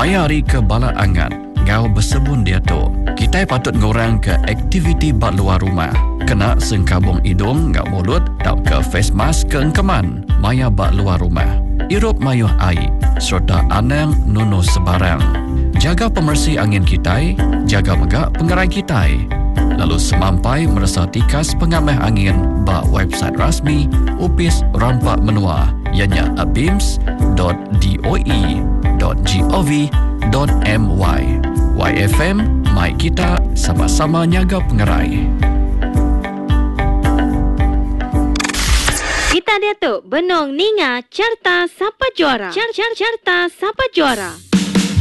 Mayari ke bala angan, ngau bersebun dia tu. Kita patut ngurang ke aktiviti bak luar rumah. Kena sengkabung hidung ngau mulut, tau ke face mask ke engkeman. Maya bak luar rumah. Irup mayuh air, serta anang nuno sebarang. Jaga pemersih angin kita, jaga megak pengerai kita. Lalu semampai merasa tikas pengamah angin bak website rasmi Upis Rampak Menua, ianya abims.doe.gov.my. YFM, mai kita sama-sama nyaga pengerai. Kita dia tu benong ninga carta siapa juara. Carta siapa juara.